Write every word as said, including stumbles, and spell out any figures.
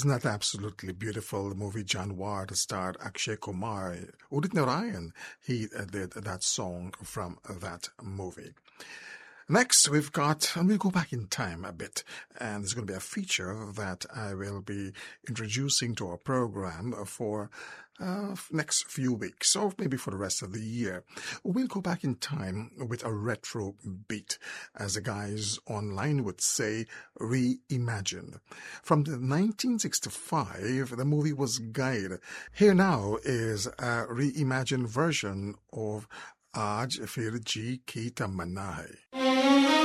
Wasn't that absolutely beautiful? The movie Janwar starred Akshay Kumar. Udit Narayan, he uh, did that song from that movie. Next, we've got, and we'll go back in time a bit, and there's going to be a feature that I will be introducing to our program for uh, next few weeks, or maybe for the rest of the year. We'll go back in time with a retro beat, as the guys online would say, reimagined. From the nineteen sixty-five, the movie was Guide. Here now is a reimagined version of Aaj Fir Ji Ki Tamanna Hai.